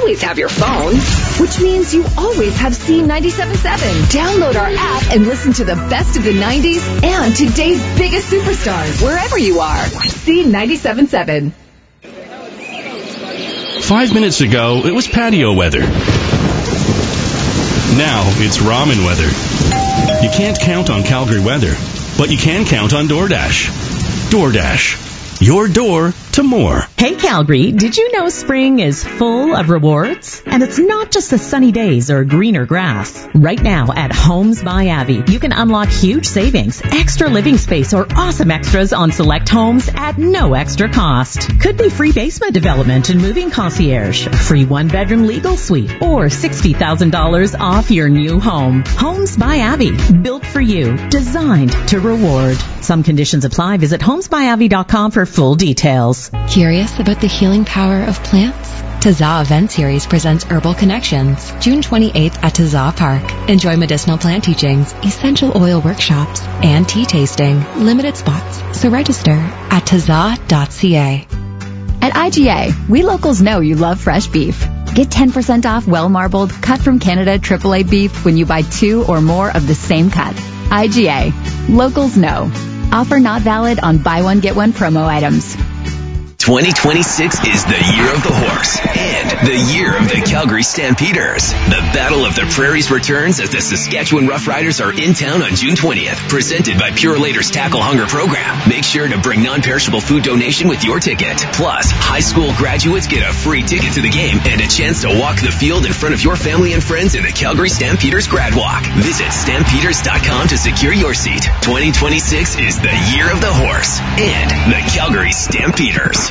always have your phone, which means you always have C97.7. Download our app and listen to the best of the 90s and today's biggest superstars wherever you are. C97.7. 5 minutes ago, it was patio weather. Now it's ramen weather. You can't count on Calgary weather, but you can count on DoorDash. DoorDash. Your door to more. Hey Calgary, did you know spring is full of rewards? And it's not just the sunny days or greener grass. Right now at Homes by Abbey, you can unlock huge savings, extra living space, or awesome extras on select homes at no extra cost. Could be free basement development and moving concierge, free one-bedroom legal suite, or $60,000 off your new home. Homes by Abbey, built for you, designed to reward. Some conditions apply. Visit homesbyabbey.com for full details. Curious about the healing power of plants? Tazah Event Series presents Herbal Connections, June 28th at Tazah Park. Enjoy medicinal plant teachings, essential oil workshops, and tea tasting. Limited spots, so register at tazah.ca. At IGA, we locals know you love fresh beef. Get 10% off well-marbled, cut from Canada AAA beef when you buy 2 or more of the same cut. IGA. Locals know. Offer not valid on buy one, get one promo items. 2026 is the year of the horse and the year of the Calgary Stampeders. The Battle of the Prairies returns as the Saskatchewan Roughriders are in town on June 20th. Presented by Pure Later's Tackle Hunger Program. Make sure to bring non-perishable food donation with your ticket. Plus, high school graduates get a free ticket to the game and a chance to walk the field in front of your family and friends in the Calgary Stampeders Grad Walk. Visit stampeders.com to secure your seat. 2026 is the year of the horse and the Calgary Stampeders.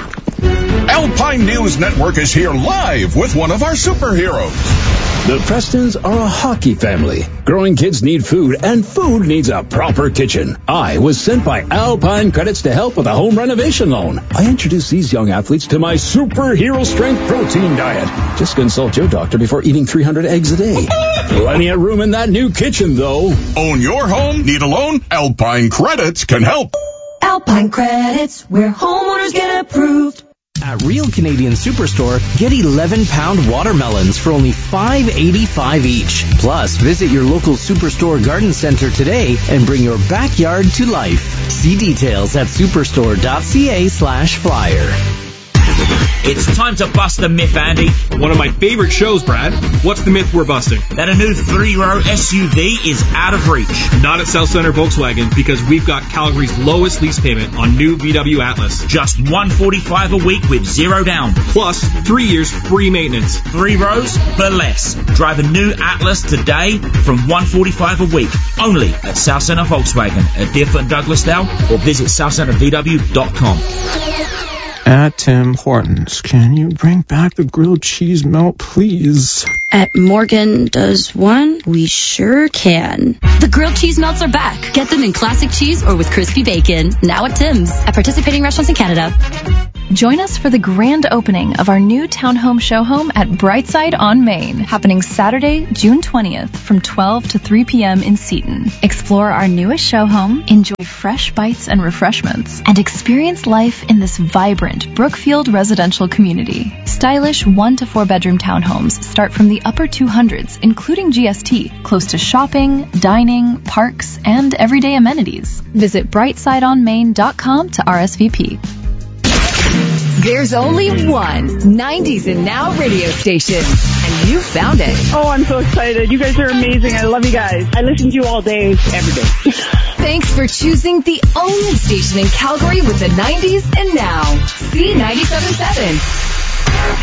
Alpine News Network is here live with one of our superheroes. The Prestons are a hockey family. Growing kids need food, and food needs a proper kitchen. I was sent by Alpine Credits to help with a home renovation loan. I introduced these young athletes to my superhero strength protein diet. Just consult your doctor before eating 300 eggs a day. Plenty of room in that new kitchen, though. Own your home? Need a loan? Alpine Credits can help. Alpine Credits, where homeowners get approved. At Real Canadian Superstore, get 11-pound watermelons for only $5.85 each. Plus, visit your local Superstore garden center today and bring your backyard to life. See details at superstore.ca/flyer. It's time to bust a myth, Andy. One of my favorite shows, Brad. What's the myth we're busting? That a new 3-row SUV is out of reach. Not at South Centre Volkswagen, because we've got Calgary's lowest lease payment on new VW Atlas. Just $145 a week with 0 down. Plus 3 years free maintenance. 3 rows for less. Drive a new Atlas today from $145 a week. Only at South Centre Volkswagen at Deerfoot and Douglasdale, or visit southcentrevw.com. At Tim Hortons, can you bring back the grilled cheese melt, please? At Morgan Does One, we sure can. The grilled cheese melts are back. Get them in classic cheese or with crispy bacon. Now at Tim's, at participating restaurants in Canada. Join us for the grand opening of our new townhome show home at Brightside on Main, happening Saturday, June 20th from 12 to 3 p.m. in Seaton. Explore our newest show home, enjoy fresh bites and refreshments, and experience life in this vibrant Brookfield residential community. Stylish 1 to 4 bedroom townhomes start from the upper 200s, including GST, close to shopping, dining, parks, and everyday amenities. Visit brightsideonmain.com to RSVP. There's only one 90s and Now radio station, and you found it. Oh, I'm so excited. You guys are amazing. I love you guys. I listen to you all day, every day. Thanks for choosing the only station in Calgary with the 90s and Now. C97.7.